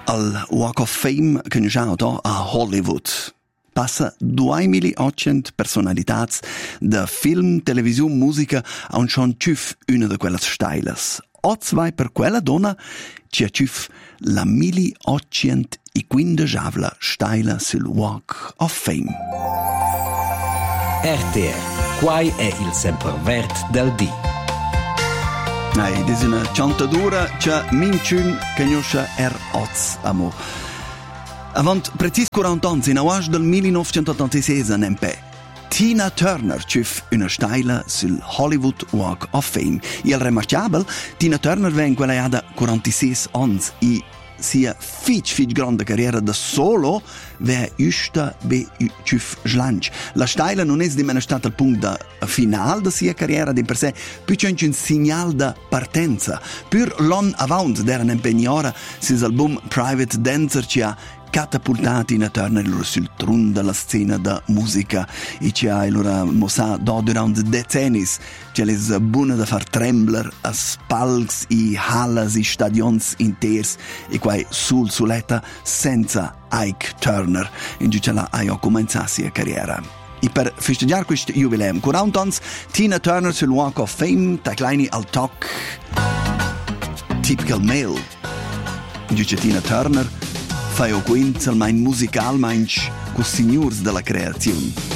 al Walk of Fame conosciuto a Hollywood. Passa 2800 personalitats da film, televisione, musica a un schon tschüff una di quelle steilas. Ozwai per quella donna ci ha tschüff la 1815 steila sul Walk of Fame. RTR, quai è il sempervert del dì. Ed è una ciantadura che minciun conosce Oz, amo. Avant precis 40 anni, in agosto del 1986, in MP, Tina Turner ciuf una steila sul Hollywood Walk of Fame. E il remarcabile, Tina Turner va in quella iada 46 anni e sia fitch grande carriera da solo ve justa be ciuf slanch. La steila non è di meno stata il punto final da sia carriera di per sé, più c'è un segnale da partenza. Pur l'on avanti d'era impegnora sis album Private Dancer ci ha catapultati in Turner sul tron della scena da musica e ci ha allora mossato durante decenni c'è le buone da far trembler a spalks e hallas e stadions inters e qua sul suletta senza Ike Turner in cui ce l'ha cominciato la sua carriera. E per festeggiare questo jubileum 40 anni Tina Turner sul Walk of Fame taclaini al talk Typical Male in cui Tina Turner fai o quinzel mein musical meinsch cos signors della creazione.